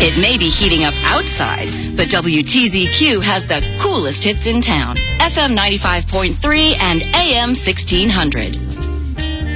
It may be heating up outside, but WTZQ has the coolest hits in town. FM 95.3 and AM 1600.